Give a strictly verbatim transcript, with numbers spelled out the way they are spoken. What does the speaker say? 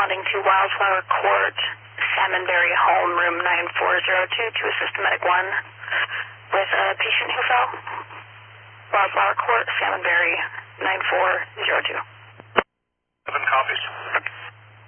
responding to Wildflower Court, Salmonberry Home, room nine four zero two, to assist medic one with a patient who fell. Wildflower Court, Salmonberry, nine four zero two. Seven copies.